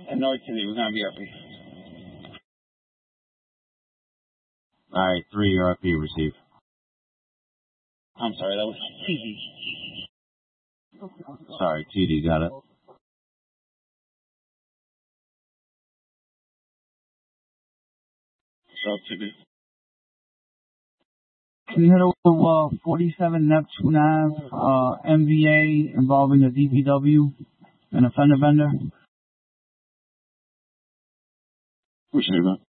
And North City, we're going to be RP. Alright, 3 RP receive. I'm sorry, that was TD. Sorry, TD, got it. So, TD. Can you hit over 47 Neptune Ave, MVA involving a DPW and a fender bender? Appreciate that.